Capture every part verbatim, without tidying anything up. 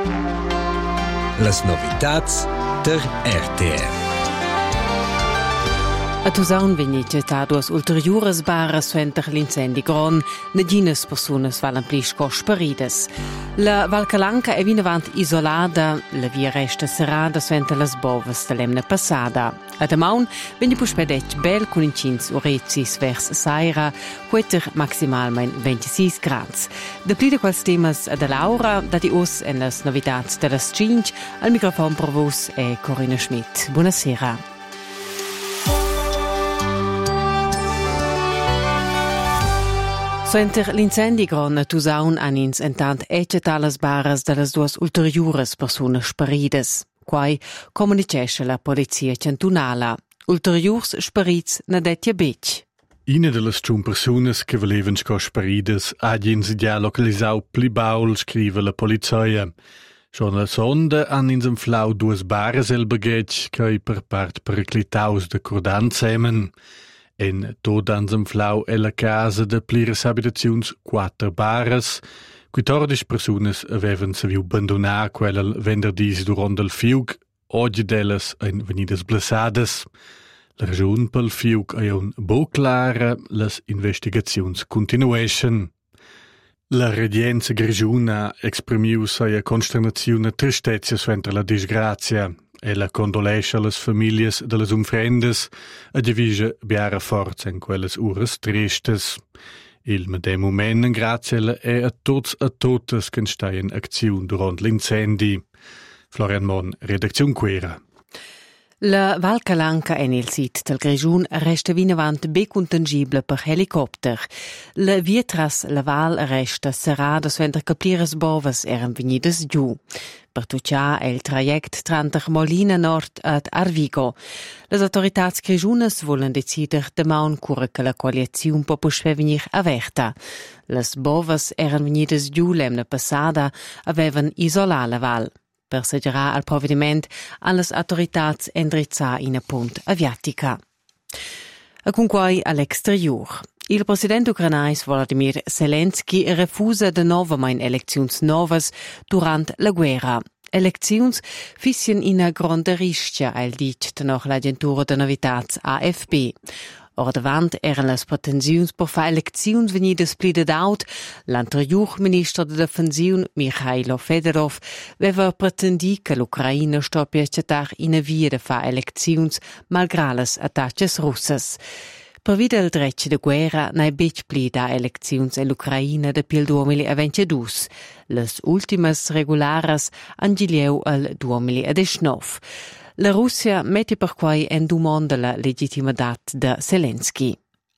Las novitats der R T R. A Tusaun vegni getà duas ulteriuras barras suenter l'incendi gron, neginas persunas valan plisco sparidas. La Val Calanca è vinavant isolada, la via resta serrada suenter las bovas de l'emna passada. Ad amaun vegni puspedetg bel cun incins urezis vers saira, queter maximalmein ventisei grads. De pli de quals temas ad Laura, dati us en las novitats de las cinc, al microfon per vos è Corinna Schmidt. Buonasera. Suenter l'incendi gron a Tusaun han ins entant eccetat las barras de las duas ulteriuras persunas sparidas. Quai comunicesce la polizia cantunala. Ulteriurs sparits na detja bec. Ina de las tschun persunas che volevan sco sparidas hagien si già localisau pli baul, scrive la polizia. Schon la sonda han ins enflau duas barras el baghetg che per part periclitaus de cordanza emen. En tot ans enflau è la casa de pliras habitaziuns quattro barras. quattordici persunas avevan saviu abandonar quella venderdis durant il fiug, oggi delas ein venidas blessadas. La ragiun pel fiug è un bo clara, las investigaziuns continueschen. La redienza grigiuna esprimiu saia consternazione tristezia suenter la disgrazia. Ella condolesce alle famiglie delle umfrendes e divise biara forza in quelles ures tristes. Il medem moment grazie è a tots e totes che stai in azione durant l'incendi. Florian Mon, redazione Quera. La Val Calanca en il sit del Grigiun resta vinavant be contangibla per helicopter. La via tras la val resta serrada suenter capliras bovas eran venidas giù. Per tutto è il traject tra Molina Nord ad Arvigo. Le autorità grigiunas volen decider de maun cura che la coalizione può venir averta. Les bovas eran venidas giù l'emna passada, avevan isolà la val. Per seggerà al provvediment alle autorità endrizzà in punt aviatica. E con quai all'exterior. Il presidente ucranais Volodymyr Zelensky refusa de novamein elecziuns novas durant la guerra. Elecziuns fissien ina gronda riscia, el dit noch l'agentura de novitats A F P. Or davant eran las pretensiuns per fa elecziuns venidas plida d'aut, l'anterior ministro de defensiun Mikhailo Fedorov veva pretendi che l'Ucraina stoppi accetar ina via de fa elecziuns malgrà las attacches russas. Per via del drecce de guerra n'è bec pli da elecziuns en l'Ucraina de pil duemilaventidue. Les ultimas regularas angilieu al duemiladiciannove. La Russia mette per quai en domanda la legitimitat de Zelensky.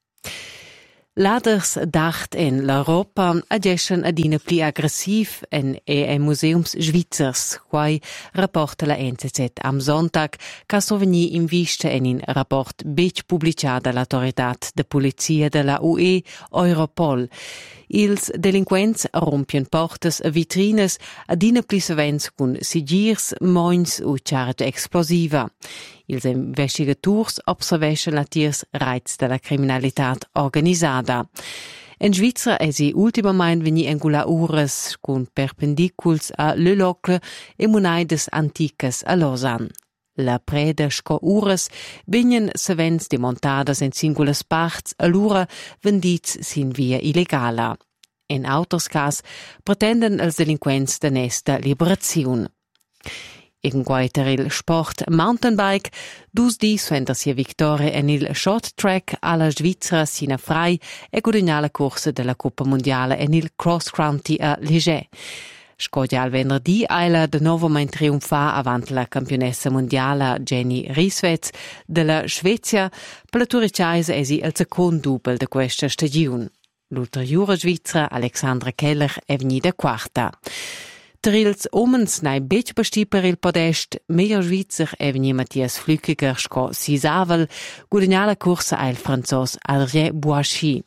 Laders dacht en l'Europa ageschen adina pli aggressiv en e en museums svizzers, quai rapporta la N Z Z am Sonntag, ca soveni in vista en in rapport bec publiciata l'autoritat de polizia de la U E Europol. Ils delinquents rompien portas e vitrines adina pli savens cun sigirs, moins u charge explosiva. Ils investigators observeschen la tiers reiz de la criminalitat organisada. En Svizra è si ultimamain veni engula ures cun perpendiculs a Le Locle e munaides anticas a Lausanne. La preda sco ures venien savens demontadas en singulas parts a l'ura vendits sin via illegala. En auters cas pretenden els delinquents de nesta liberaziun. In guaiter il sport mountainbike, dus dis suenter sia victoria en il short track alla Svizzera sina frei e guadagnala corsa della Coppa Mondiale en il cross country a Ligier. Scodia al venerdì eila de novomein triumfa avant la campionessa mondiala Jenny Rissvets della Svezia, per la turiciaisa esi il second double de questa stagione. L'ulteriore Svizzera Alexandra Keller è venuta quarta. Per ils omens n'hai bec basti per il podest, meglio Svizzer è venuto Matthias Flückiger sco sisavel, guadagnà la corsa al franzos Adrien Bouachy.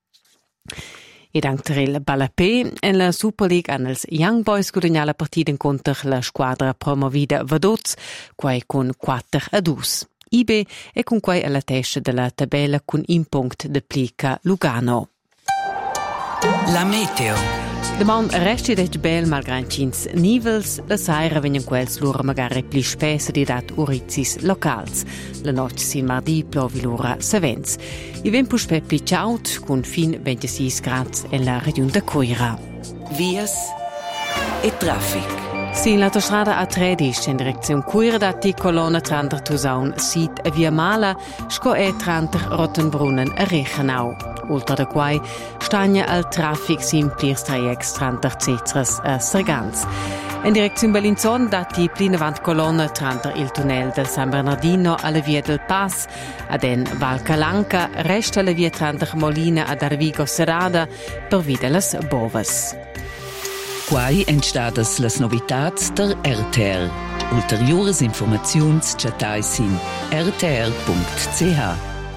Ed anche il Balapé en la Super League han els Young Boys guadagnà la partita contro la squadra promovida Vaduz, quai con quattro a due. I B è con quai alla testa della tabella con un punto de plica Lugano. La meteo. Demon resti det bel malgrancins nivels, la saira vegnan quels lura magari pli spessa di dat urizis locals. La notte sin mardi plovi lura savens. I ven puspe pli ciaut, cun fin ventisei gradi en la regione da Coira. Vias e traffic. Sin l'autostrada A tredici in direzione Coira dati colonna tranter Tusaun sit a via Mala, sco e tranter Rottenbrunnen a Reichenau. Oltre da quai stagna al traffic sin plirs trajects tranter Cetras a Sargans. In direzione Bellinzon dati plina vant colonna tranter il tunnel del San Bernardino alla via del Pass, ad en Val Calanca resta la via tranter Molina ad Arvigo Serrada per via las Bovas. Quai entstadas las novitats der R T R. Ulteriores informaziuns chatai sin r t r punct c h.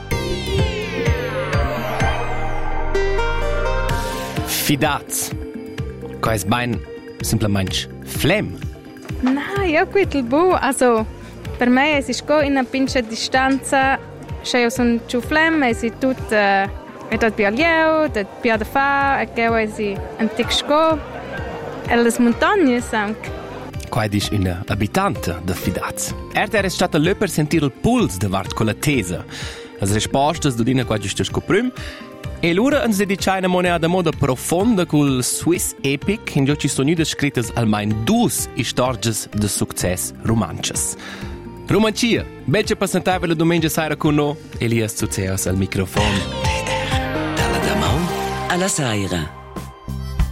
Fidats. Quai es bain simplemente flem. No, io quit il bu, also per me es ist go in a pincha distanza, che son ciu flem, es ist tut uh, et tot bialieu, tot pia da fa, e che es ist antic sco. E le montagne anche. Quai dis una abitante de Fidats. Er è stata lì per sentire il puls de vart con la tesa. As rispostas do dina qua giusto scoprim. E l'ora ens dedica una moneda moda profonda col Swiss Epic, in cui ci sono descritte almeno due storie de succes romances. Romancia, becce passantare la domenica sera con noi, Elias Zuzeas al microfono. Dalla Damau alla Saira.